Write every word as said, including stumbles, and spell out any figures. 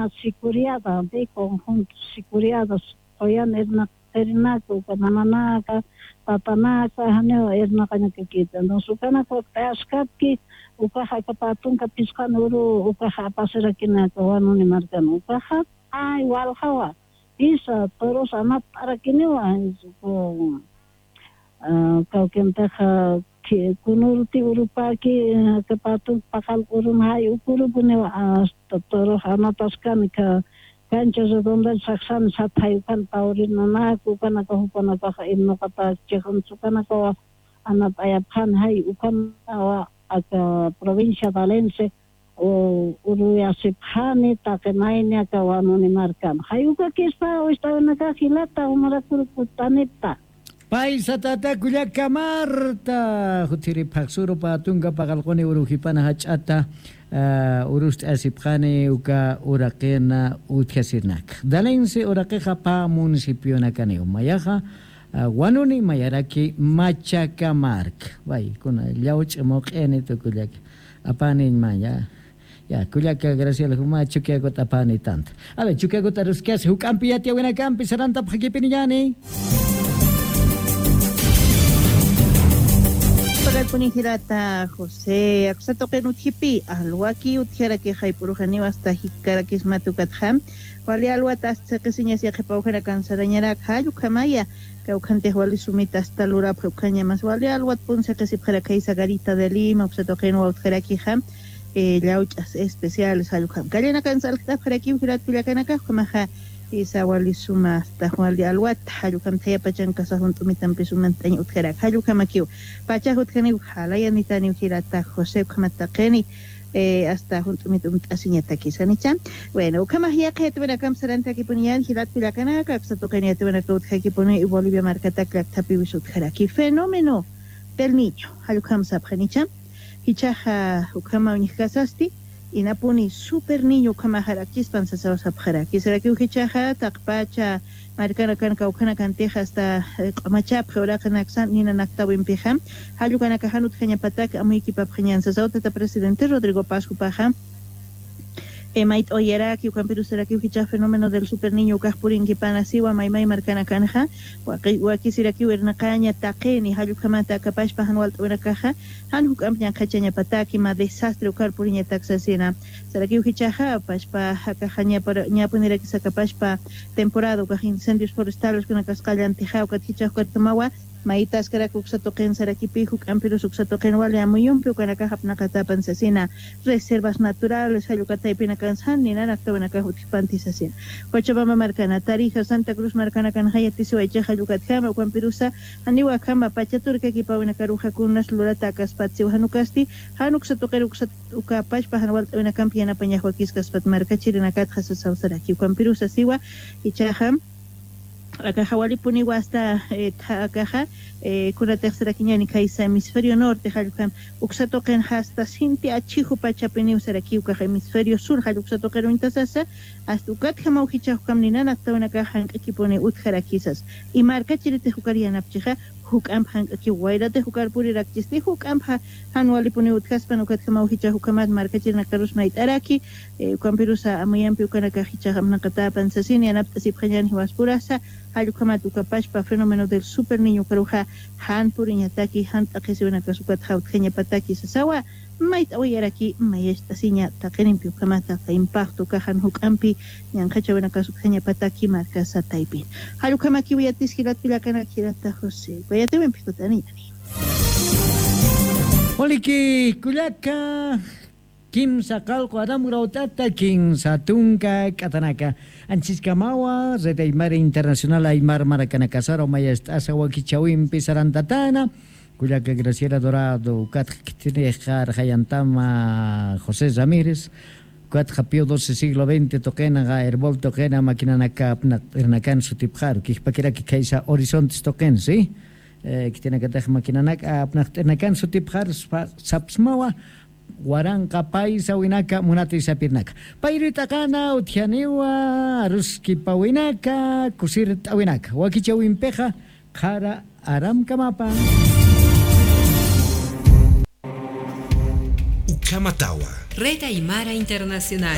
una sicuriada de conjunto sicuriadas oyan erna ernaku kananaka tatanaka hanyo erna kanya kita no sukana ko taskapki ukaha kapatun kapiskan uru ukaha pasera kina kawanu ni markan ukaha ay walhawa isa terus amat para kini wa ko kau kenta ki kunurti urupa ki kapatun pakal urun hay ukuru bune wa toro hamataskan ka kancha donde saksan sathay kan taurin na ku kana ko pana ka inno kata chekon sukana ko anat ayap khan hay ukan wa aka provincia Valense o uruya siphani takenainya kawanu ni markan hayuka kista o esta na ka hilata umara kurutanita Paisa tata kuliah kamarta khutiri paksuru patunga pakalkoni urujipana hachata uh, urus asipkhane uka urakena utkasirnak dalense urakeja pa municipio nakane umayaja uh, wanuni mayaraki Machacamark vai kuna llauch moqene to kuliah apani maya ya kuliah gracias huma chukia got apani tant ale chukia got aruskas hukampi yatia wena kampi saranta phagipini yani Punihirata José Aksato Kenuthipi Alwaki Utiara que Haipurujani hasta Hikara Kismatukatham Wali Alwatas Sekesiñas y Ajepaujera Cansarañara Hayu Kamaya Caucante Wali Sumitas Talura Prucaña más Wali Alwat Punza que si para Kaisa Garita de Lima Aksato Kenu Utjerakiham Lauchas especiales Hayukam Kalena Kansalta Jaraki Hirat Pilakanaka Kamaha Isa wali suma hasta wali alwat hayukam taya pachan kasa junto mitan pisuman tanya utkerak hayukam akiu pacha hutkani halaya nitani ukirata José kamatakeni eh, hasta junto mitum asinyata kisanichan bueno kama hiya kaya tubena kam saranta kipunian hirat pilakana kaksatokeni tubena kautha kipuni y Bolivia marcata klaktapi wisutkeraki fenómeno del niño hayukam sabhanichan hichaha ukama unikasasti inapuni super niño kama harakispan sa sa sabkhara kisara ki ukichaha taqpacha markana kan kaukana kan teja hasta machap khora kana aksan nina naktawin piham halu kana kahanut khanya patak amu ekipap khanyan sa sauta presidente Rodrigo Pascu Paja Emait oyera ki ukampiru sera ki ukicha fenómeno del super niño ukahpurin ki panasiwa maimai markana kanja waki sira ki werna kanya taqeni halu kamata kapash pahan walt urakaja han hukamnya kachanya pataki ma desastre ukarpurin taxasina sera ki ukicha ha pashpa hakahanya para nyapunira ki sakapashpa temporada ka incendios forestales kuna kaskalla antija ukaticha ukartamawa maitas kara kuksatoken sarakipi hukampiru suksatoken wale amuyumpi ukana kahapna katapan sasina reservas naturales hayukataipina kansan nina naktawana kahutipanti sasina Cochabamba marcana Tarija Santa Cruz marcana kan hayatisi waicha hayukatkama ukampirusa aniwa kama pachaturka kipawina karuja kunas lurata kaspatsi hanukasti hanuksatoker ukapash pahanwal una kampiana pañahuakis kaspat marca chirina katja sasawsaraki ukampirusa siwa ichaham Akaja wali puni wasta akaja kuna tercera kiñani kaisa hemisferio norte halukam uksatoken hasta sinti achihu pachapini usaraki ukaja hemisferio sur haluksatoken untasasa hasta ukat kama ukicha hukam ninana tawana kaja ekipone utjarakisas y marca chirite hukaria napchija hukam hang ki wairate hukar puri rakchisti hukam han wali puni utkaspan ukat kama ukicha hukamat marca chirna karus mait araki ukampirusa amuyampi ukana kajicha hamna katapan sasini anaptasip kanyani huaspurasa halukamat ukapashpa fenómeno del super niño karuja han puriñataki han takisiwana kasukat haut kenya pataki sasawa mait oyaraki mayesta sinya takenin piukamata ka impacto kahan hukampi nyankachawana kasuk kenya pataki marka sa taipin halukamaki wiyatis kirat pilakana kirata José wayate wen pikotani yani Oliki kulaka Kim sakal ko adam rautata king satunga katanaka anchis kamawa zeta imar internacional aymar maracana casaro mayest asawa kichawim pisarantatana kulaka graciela dorado kat kitnejar hayantama José Ramírez kat japio doce siglo veinte tokena ga herbol tokena makina naka nakan sutipjar kipakira kikaisa horizontes token sí eh kitina katah makina naka nakan sutipjar sapsmawa Waranka paisa winaka munati sapirnaka pairita kana utianiwa ruski pawinaka kusirt awinaka wakicha wimpeja khara aram kamapa Ukamatawa Red Aymara Internacional